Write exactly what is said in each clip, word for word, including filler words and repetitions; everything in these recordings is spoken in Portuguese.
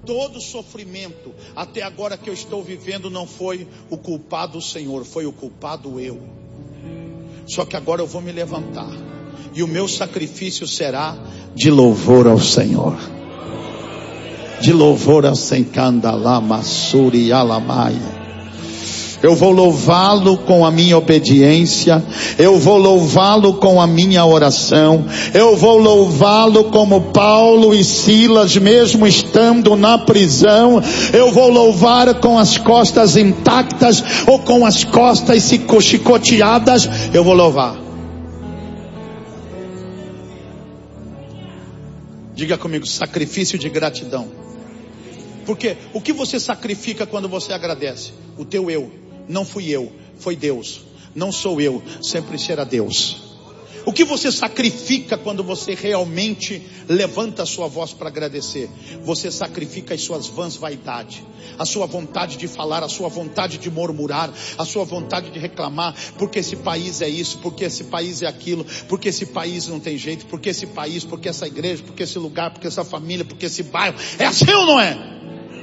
todo sofrimento até agora que eu estou vivendo não foi o culpado o Senhor, foi o culpado eu. Só que agora eu vou me levantar e o meu sacrifício será de louvor ao Senhor. De louvor ao Senhor. Eu vou louvá-lo com a minha obediência. Eu vou louvá-lo com a minha oração. Eu vou louvá-lo como Paulo e Silas, mesmo estando na prisão. Eu vou louvar com as costas intactas ou com as costas chicoteadas. Eu vou louvar. Diga comigo, sacrifício de gratidão. Porque o que você sacrifica quando você agradece? O teu eu. Não fui eu, foi Deus. Não sou eu, sempre será Deus. O que você sacrifica quando você realmente levanta a sua voz para agradecer? Você sacrifica as suas vãs vaidades, a sua vontade de falar, a sua vontade de murmurar, a sua vontade de reclamar, porque esse país é isso, porque esse país é aquilo, porque esse país não tem jeito, porque esse país, porque essa igreja, porque esse lugar, porque essa família, porque esse bairro. É assim ou não é?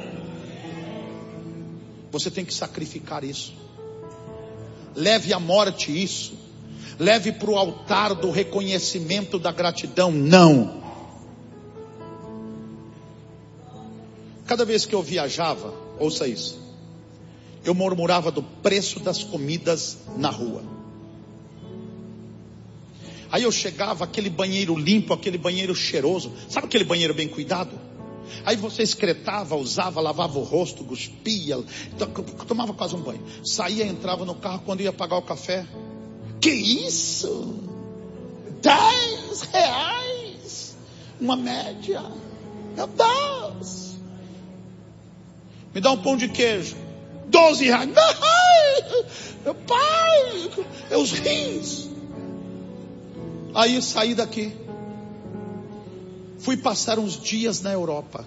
Você tem que sacrificar isso. Leve à morte isso. Leve para o altar do reconhecimento da gratidão. Não. Cada vez que eu viajava, ouça isso, eu murmurava do preço das comidas na rua. Aí eu chegava, aquele banheiro limpo, aquele banheiro cheiroso. Sabe aquele banheiro bem cuidado? Aí você excretava, usava, lavava o rosto, cuspia, tomava quase um banho. Saía, entrava no carro, quando ia pagar o café. Que isso? Dez reais? Uma média? Meu Deus! Me dá um pão de queijo. Doze reais. Meu pai! É os rins. Aí saí daqui. Fui passar uns dias na Europa.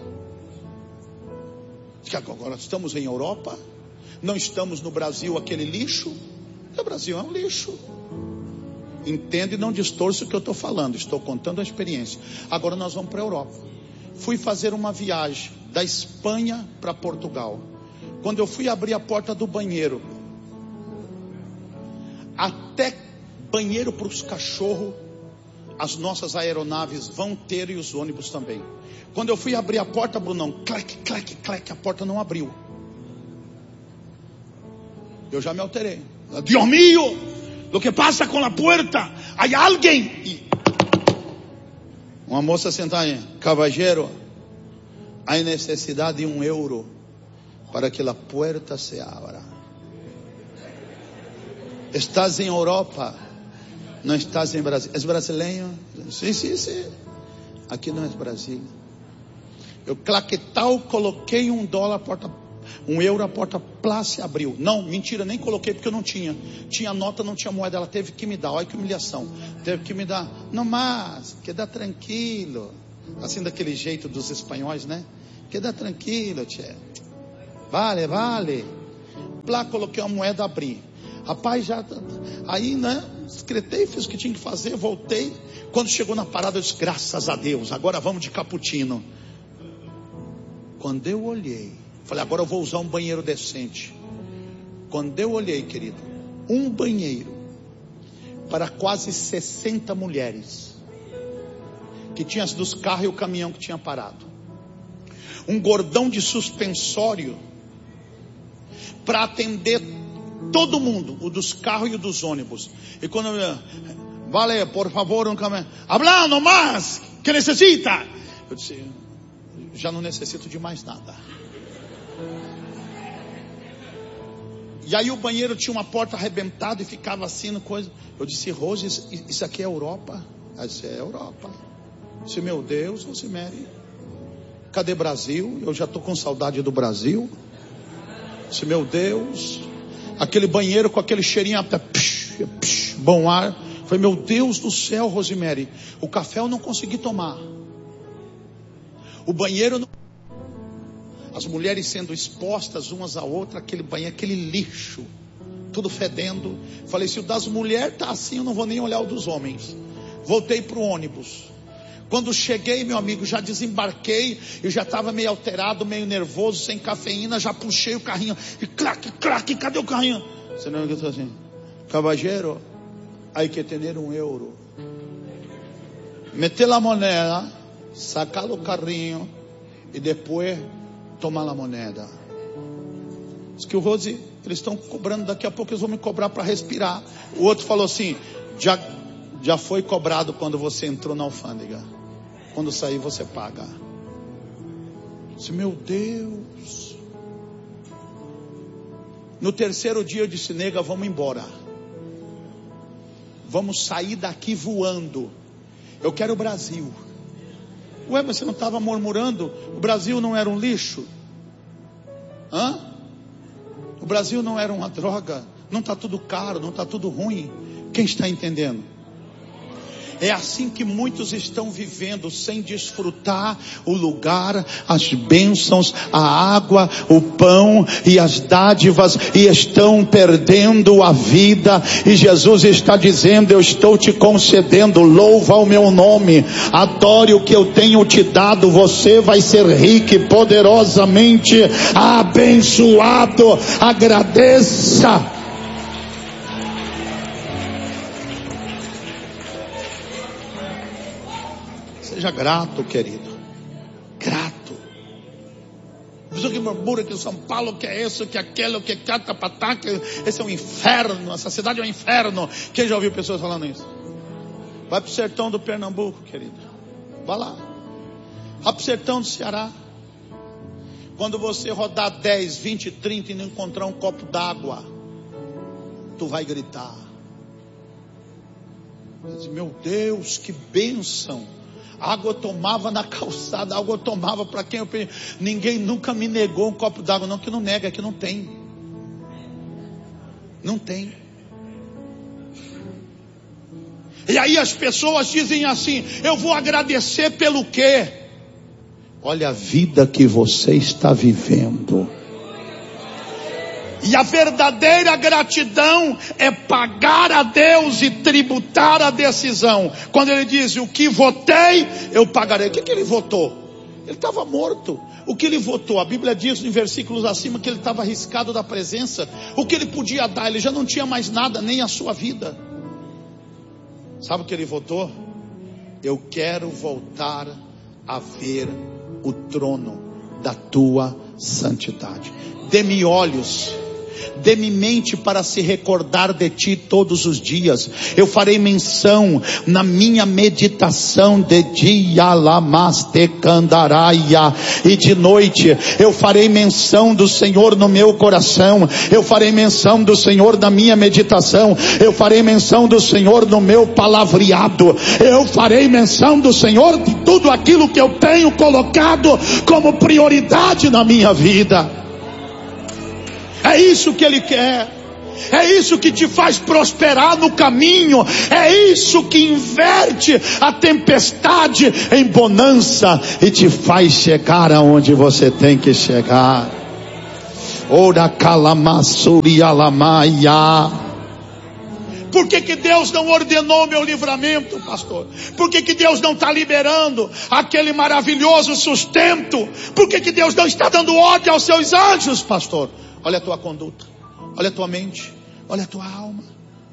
Agora estamos em Europa. Não estamos no Brasil, aquele lixo. O Brasil é um lixo. Entende e não distorce o que eu estou falando. Estou contando a experiência. Agora nós vamos para a Europa. Fui fazer uma viagem da Espanha para Portugal. Quando eu fui abrir a porta do banheiro, até banheiro para os cachorros, as nossas aeronaves vão ter e os ônibus também. Quando eu fui abrir a porta, Brunão, clac, clac, clac, a porta não abriu. Eu já me alterei. Dios mío, lo que pasa con la puerta? Hay alguien. E uma moça sentada aí, caballero, há necessidade de um euro para que a porta se abra. Estás em Europa? Não estás em Brasil. És brasileiro? Sim, sim, sim. Aqui não é Brasil. Eu claquetal, coloquei um dólar, a porta, um euro, a porta plá se abriu. Não, mentira, nem coloquei porque eu não tinha. Tinha nota, não tinha moeda. Ela teve que me dar. Olha que humilhação. Teve que me dar. Não mais, queda tranquilo. Assim daquele jeito dos espanhóis, né? Queda tranquilo, tchê. Vale, vale. Plá, coloquei uma moeda, abri. Rapaz, já, aí, né, excretei, fiz o que tinha que fazer, voltei. Quando chegou na parada, eu disse, graças a Deus, agora vamos de cappuccino. Quando eu olhei, falei, agora eu vou usar um banheiro decente. Quando eu olhei, querido, um banheiro para quase sessenta mulheres, que tinha as dos carros e o caminhão que tinha parado. Um gordão de suspensório para atender todo mundo, o dos carros e o dos ônibus. E quando eu, vale, por favor, um caminhão. Hablando mais, que necessita? Eu disse, já não necessito de mais nada. E aí o banheiro tinha uma porta arrebentada e ficava assim, no coisa. Eu disse, Rose, isso aqui é Europa? Ela disse, é Europa. Eu disse, meu Deus, Rosemary, cadê Brasil? Eu já estou com saudade do Brasil. Eu disse, meu Deus, aquele banheiro com aquele cheirinho até psh, psh, bom ar. Eu falei, meu Deus do céu, Rosemary, o café eu não consegui tomar. O banheiro não... As mulheres sendo expostas umas a outra, aquele banheiro, aquele lixo, tudo fedendo. Falei, se o das mulheres tá assim, eu não vou nem olhar o dos homens. Voltei para o ônibus. Quando cheguei, meu amigo, já desembarquei, eu já estava meio alterado, meio nervoso, sem cafeína, já puxei o carrinho, e clac, clac, cadê o carrinho? Você não é que eu estou assim, caballero, hay que tener um euro. Meter a moneda, sacar o carrinho, e depois tomar a moneda. Diz que o Rose, eles estão cobrando, daqui a pouco eles vão me cobrar para respirar. O outro falou assim, já, já foi cobrado quando você entrou na alfândega. Quando sair você paga. Disse, meu Deus. No terceiro dia eu disse, nega, vamos embora. Vamos sair daqui voando. Eu quero o Brasil. Ué, mas você não estava murmurando? O Brasil não era um lixo? Hã? O Brasil não era uma droga? Não está tudo caro, não está tudo ruim? Quem está entendendo? É assim que muitos estão vivendo, sem desfrutar o lugar, as bênçãos, a água, o pão e as dádivas, e estão perdendo a vida. E Jesus está dizendo, eu estou te concedendo, louva o meu nome, adore o que eu tenho te dado, você vai ser rico e poderosamente abençoado. Agradeça. Seja grato, querido. Grato. A pessoa que murmura que São Paulo que é isso, que é aquilo, que é catapatá, que esse é um inferno, essa cidade é um inferno. Quem já ouviu pessoas falando isso? Vai para o sertão do Pernambuco, querido. Vai lá. Vai para o sertão do Ceará. Quando você rodar dez, vinte, trinta e não encontrar um copo d'água, tu vai gritar. Meu Deus, que bênção. Água eu tomava na calçada, água eu tomava para quem eu pedi. Ninguém nunca me negou um copo d'água, não, que não nega, que não tem. Não tem. E aí as pessoas dizem assim, eu vou agradecer pelo quê? Olha a vida que você está vivendo. E a verdadeira gratidão é pagar a Deus e tributar a decisão. Quando ele diz, o que votei, eu pagarei. O que, que ele votou? Ele estava morto. O que ele votou? A Bíblia diz em versículos acima que ele estava arriscado da presença. O que ele podia dar? Ele já não tinha mais nada, nem a sua vida. Sabe o que ele votou? Eu quero voltar a ver o trono da tua santidade. Dê-me olhos, dê-me mente para se recordar de ti todos os dias. Eu farei menção na minha meditação de dia, lamaste candaraia, e de noite eu farei menção do Senhor no meu coração. Eu farei menção do Senhor na minha meditação. Eu farei menção do Senhor no meu palavreado. Eu farei menção do Senhor de tudo aquilo que eu tenho colocado como prioridade na minha vida. É isso que Ele quer. É isso que te faz prosperar no caminho. É isso que inverte a tempestade em bonança e te faz chegar aonde você tem que chegar. Ora calamassuri alamaia. Por que que Deus não ordenou meu livramento, pastor? Por que que Deus não está liberando aquele maravilhoso sustento? Por que que Deus não está dando ordem aos seus anjos, pastor? Olha a tua conduta, olha a tua mente, olha a tua alma.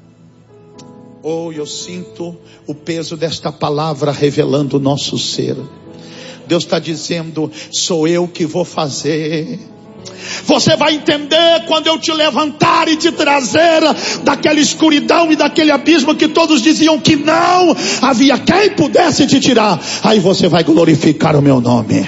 Oh, eu sinto o peso desta palavra revelando o nosso ser. Deus está dizendo, sou eu que vou fazer. Você vai entender quando eu te levantar e te trazer daquela escuridão e daquele abismo que todos diziam que não havia quem pudesse te tirar. Aí você vai glorificar o meu nome.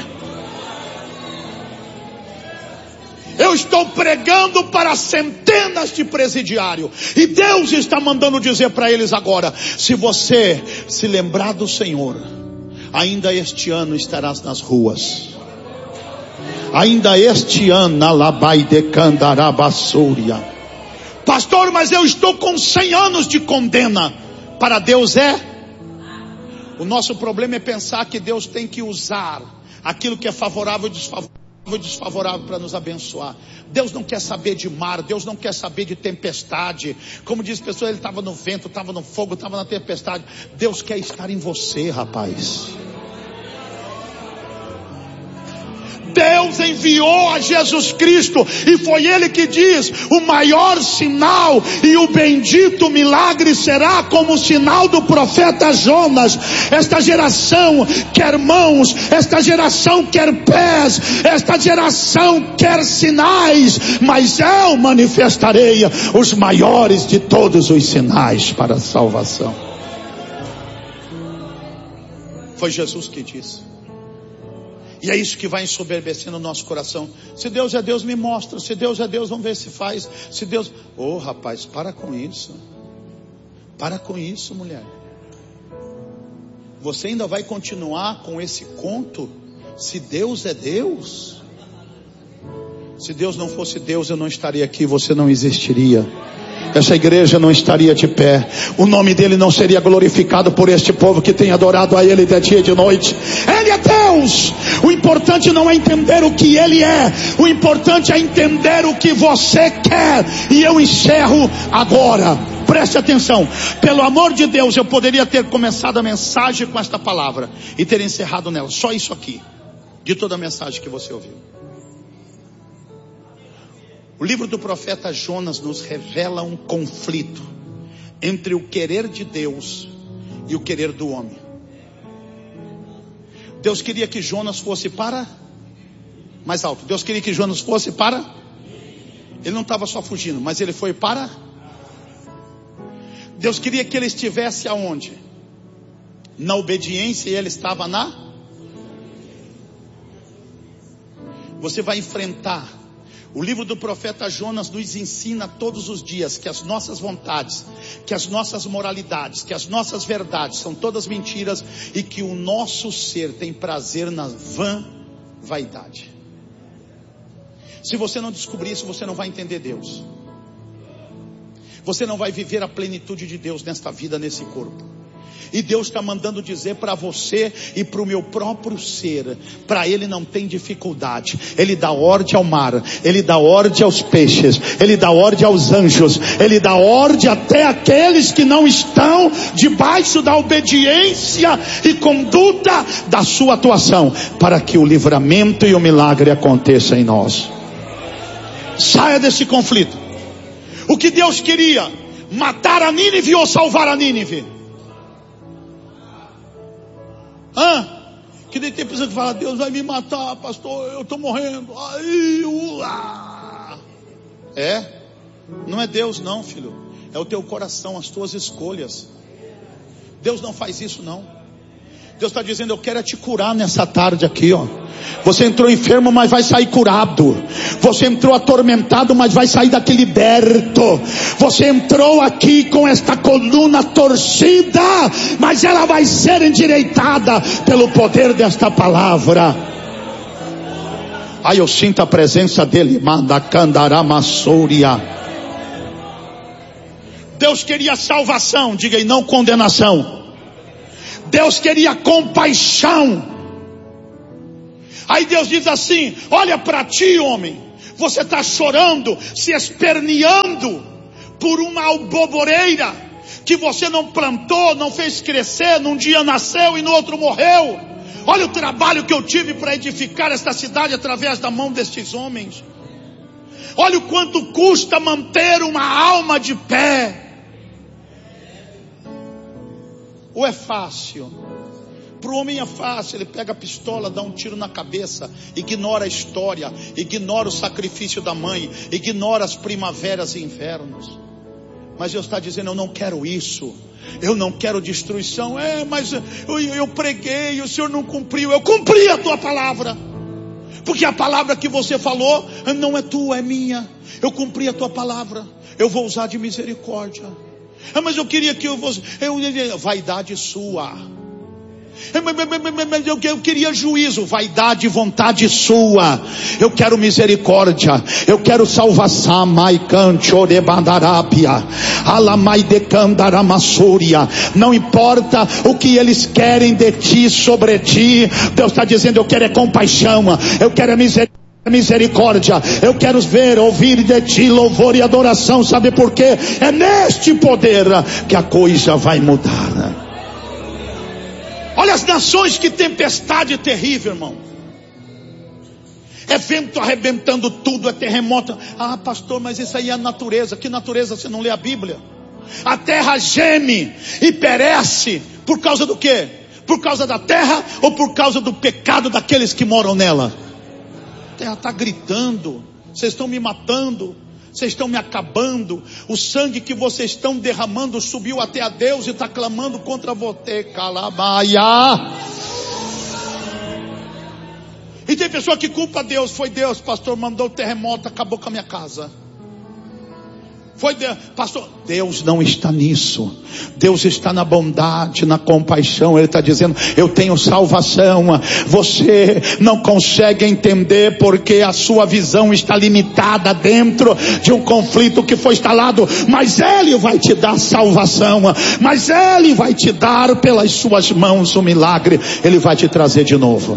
Eu estou pregando para centenas de presidiários, e Deus está mandando dizer para eles agora, se você se lembrar do Senhor, ainda este ano estarás nas ruas. Ainda este ano, alabai de candarabassúria. Pastor, mas eu estou com cem anos de condena. Para Deus é? O nosso problema é pensar que Deus tem que usar aquilo que é favorável e desfavorável. desfavorável para nos abençoar. Deus não quer saber de mar, Deus não quer saber de tempestade. Como diz a pessoa, ele estava no vento, estava no fogo, estava na tempestade. Deus quer estar em você, rapaz. Deus enviou a Jesus Cristo, e foi Ele que diz: o maior sinal e o bendito milagre será como o sinal do profeta Jonas. Esta geração quer mãos, esta geração quer pés, esta geração quer sinais, mas eu manifestarei os maiores de todos os sinais para a salvação. Foi Jesus que disse. E é isso que vai ensoberbecendo o nosso coração. Se Deus é Deus, me mostra. Se Deus é Deus, vamos ver se faz. Se Deus... Ô, oh, rapaz, para com isso. Para com isso, mulher. Você ainda vai continuar com esse conto? Se Deus é Deus? Se Deus não fosse Deus, eu não estaria aqui, você não existiria. Essa igreja não estaria de pé. O nome dele não seria glorificado por este povo que tem adorado a ele de dia e de noite. Ele é Deus. O importante não é entender o que ele é. O importante é entender o que você quer. E eu encerro agora. Preste atenção. Pelo amor de Deus, eu poderia ter começado a mensagem com esta palavra e ter encerrado nela. Só isso aqui, de toda a mensagem que você ouviu. O livro do profeta Jonas nos revela um conflito entre o querer de Deus e o querer do homem. Deus queria que Jonas fosse para... Mais alto. Deus queria que Jonas fosse para... Ele não estava só fugindo, mas ele foi para... Deus queria que ele estivesse aonde? Na obediência, e ele estava na... Você vai enfrentar... O livro do profeta Jonas nos ensina todos os dias que as nossas vontades, que as nossas moralidades, que as nossas verdades são todas mentiras, e que o nosso ser tem prazer na vã vaidade. Se você não descobrir isso, você não vai entender Deus. Você não vai viver a plenitude de Deus nesta vida, nesse corpo. E Deus está mandando dizer para você e para o meu próprio ser: para Ele não tem dificuldade. Ele dá ordem ao mar, Ele dá ordem aos peixes, Ele dá ordem aos anjos, Ele dá ordem até aqueles que não estão debaixo da obediência e conduta da sua atuação, para que o livramento e o milagre aconteçam em nós. Saia desse conflito. O que Deus queria? Matar a Nínive ou salvar a Nínive? Hã? Que nem tem pessoa que fala: Deus vai me matar, pastor, eu estou morrendo. Ai, ua. É? Não é Deus não, filho. É o teu coração, as tuas escolhas. Deus não faz isso não. Deus está dizendo: eu quero é te curar nessa tarde aqui, ó. Você entrou enfermo, mas vai sair curado. Você entrou atormentado, mas vai sair daqui liberto. Você entrou aqui com esta coluna torcida, mas ela vai ser endireitada pelo poder desta palavra. Aí eu sinto a presença dele. Mandacandaramassouria. Deus queria salvação, diga aí, não condenação. Deus queria compaixão. Aí Deus diz assim: olha para ti, homem, você está chorando, se esperneando por uma alboboreira que você não plantou, não fez crescer, num dia nasceu e no outro morreu. Olha o trabalho que eu tive para edificar esta cidade através da mão destes homens. Olha o quanto custa manter uma alma de pé. Ou é fácil? Para o homem é fácil, ele pega a pistola, dá um tiro na cabeça, ignora a história, ignora o sacrifício da mãe, ignora as primaveras e invernos. Mas Deus está dizendo: eu não quero isso, eu não quero destruição. É, mas eu, eu preguei, o Senhor não cumpriu. Eu cumpri a tua palavra, porque a palavra que você falou não é tua, é minha. Eu cumpri a tua palavra, eu vou usar de misericórdia. Ah, mas eu queria que eu fosse... Eu, vaidade sua. Mas eu, eu queria juízo. Vaidade e vontade sua. Eu quero misericórdia. Eu quero salvação. Não importa o que eles querem de ti, sobre ti. Deus está dizendo: eu quero é compaixão. Eu quero é misericórdia. Misericórdia, eu quero ver, ouvir de ti louvor e adoração. Sabe por quê? É neste poder que a coisa vai mudar. Olha as nações, que tempestade terrível, irmão. É vento arrebentando tudo, é terremoto. Ah, pastor, mas isso aí é a natureza. Que natureza? Você não lê a Bíblia? A terra geme e perece. Por causa do quê? Por causa da terra ou por causa do pecado daqueles que moram nela? A terra está gritando: vocês estão me matando, vocês estão me acabando. O sangue que vocês estão derramando subiu até a Deus e está clamando contra você. Calabaia. E tem pessoa que culpa Deus. Foi Deus, pastor, mandou o terremoto, acabou com a minha casa. Foi Deus, pastor. Deus não está nisso. Deus está na bondade, na compaixão. Ele está dizendo: eu tenho salvação. Você não consegue entender porque a sua visão está limitada dentro de um conflito que foi instalado. Mas Ele vai te dar salvação. Mas Ele vai te dar pelas suas mãos o milagre. Ele vai te trazer de novo.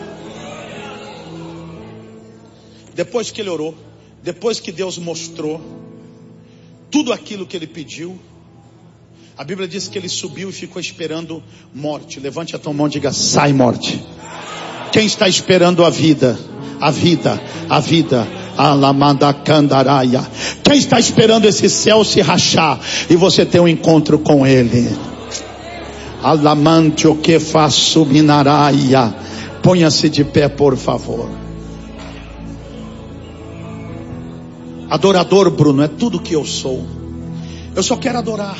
Depois que ele orou, depois que Deus mostrou tudo aquilo que ele pediu, a Bíblia diz que ele subiu e ficou esperando morte. Levante a tua mão e diga: sai, morte. Quem está esperando a vida? A vida, a vida. Alamandacandaraya. Quem está esperando esse céu se rachar e você ter um encontro com ele? Alamante o que faço minaraia. Ponha-se de pé, por favor. Adorador, Bruno, é tudo que eu sou. Eu só quero adorar.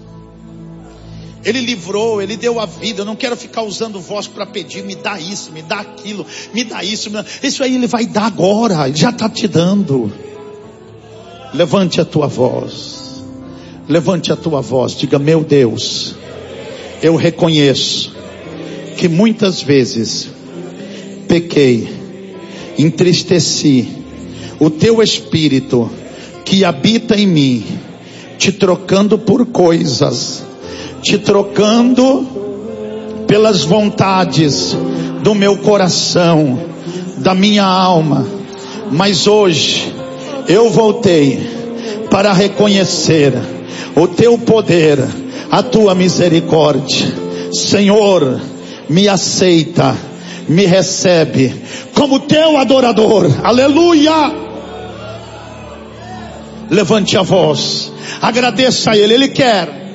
Ele livrou, Ele deu a vida. Eu não quero ficar usando voz para pedir: me dá isso, me dá aquilo, me dá isso, me dá... Isso aí Ele vai dar agora. Ele já está te dando. Levante a tua voz. Levante a tua voz. Diga: meu Deus, eu reconheço que muitas vezes pequei, entristeci o teu Espírito que habita em mim, te trocando por coisas, te trocando pelas vontades do meu coração, da minha alma. Mas hoje eu voltei para reconhecer o teu poder, a tua misericórdia. Senhor, me aceita, me recebe como teu adorador. Aleluia. Levante a voz, agradeça a Ele. Ele quer